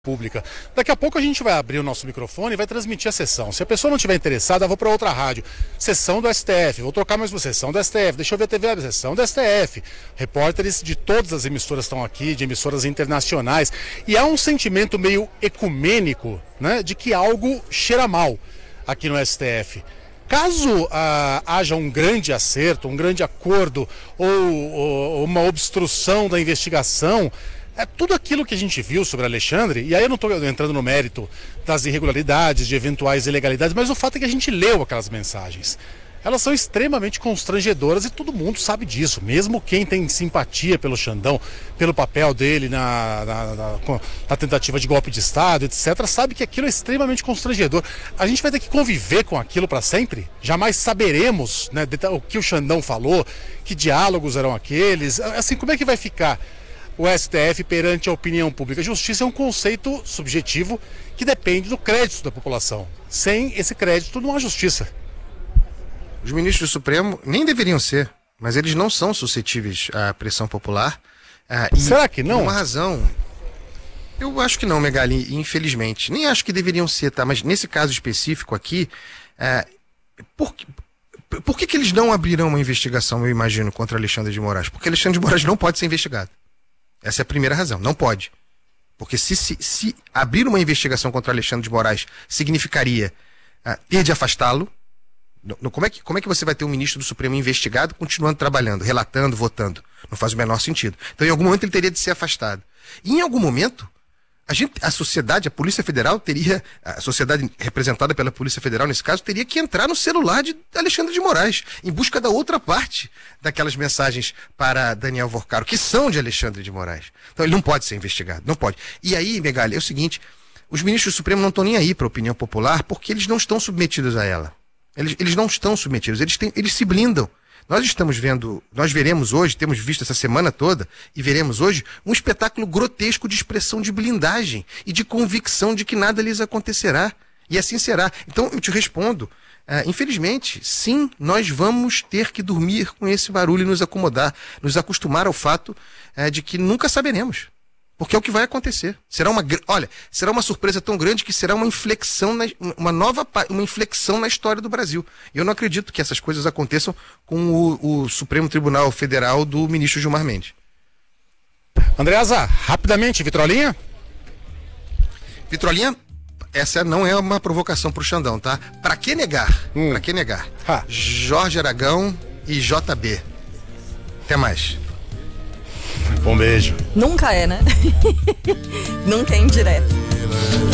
Pública. Daqui a pouco a gente vai abrir o nosso microfone e vai transmitir a sessão. Se a pessoa não estiver interessada, eu vou para outra rádio. Sessão do STF, vou trocar mais uma sessão do STF. Deixa eu ver a TV, a sessão do STF. Repórteres de todas as emissoras estão aqui, de emissoras internacionais. E há um sentimento meio ecumênico, né, de que algo cheira mal aqui no STF. Caso haja um grande acerto, um grande acordo ou uma obstrução da investigação, tudo aquilo que a gente viu sobre Alexandre, e aí eu não estou entrando no mérito das irregularidades, de eventuais ilegalidades, mas o fato é que a gente leu aquelas mensagens. Elas são extremamente constrangedoras e todo mundo sabe disso, mesmo quem tem simpatia pelo Xandão, pelo papel dele na tentativa de golpe de Estado, etc., sabe que aquilo é extremamente constrangedor. A gente vai ter que conviver com aquilo para sempre? Jamais saberemos, né, o que o Xandão falou, que diálogos eram aqueles, assim, como é que vai ficar o STF perante a opinião pública? Justiça é um conceito subjetivo que depende do crédito da população. Sem esse crédito não há justiça. Os ministros do Supremo nem deveriam ser, mas eles não são suscetíveis à pressão popular. Será que não? Por uma razão. Eu acho que não, Megali, infelizmente. Nem acho que deveriam ser, tá? Mas nesse caso específico aqui, por que eles não abrirão uma investigação, eu imagino, contra Alexandre de Moraes? Porque Alexandre de Moraes não pode ser investigado. Essa é a primeira razão, não pode. Porque se abrir uma investigação contra Alexandre de Moraes significaria ter de afastá-lo, como é que você vai ter um ministro do Supremo investigado continuando trabalhando, relatando, votando? Não faz o menor sentido. Então, em algum momento, ele teria de ser afastado. E, em algum momento, a sociedade, a Polícia Federal a sociedade representada pela Polícia Federal, nesse caso, teria que entrar no celular de Alexandre de Moraes, em busca da outra parte daquelas mensagens para Daniel Vorcaro, que são de Alexandre de Moraes. Então, ele não pode ser investigado, não pode. E aí, Megali, é o seguinte, os ministros do Supremo não estão nem aí para a opinião popular, porque eles não estão submetidos a ela. Eles não estão submetidos, eles se blindam. Nós veremos hoje, temos visto essa semana toda, e veremos hoje, um espetáculo grotesco de expressão de blindagem e de convicção de que nada lhes acontecerá. E assim será. Então, eu te respondo, infelizmente, sim, nós vamos ter que dormir com esse barulho e nos acostumar ao fato de que nunca saberemos. Porque é o que vai acontecer. Será uma surpresa tão grande que será uma inflexão, uma inflexão na história do Brasil. E eu não acredito que essas coisas aconteçam com o Supremo Tribunal Federal do ministro Gilmar Mendes. Andreasa, rapidamente, Vitrolinha? Vitrolinha, essa não é uma provocação pro Xandão, tá? Pra que negar? Pra que negar? Jorge Aragão e JB. Até mais. Bom beijo. Nunca é, né? Nunca é indireto.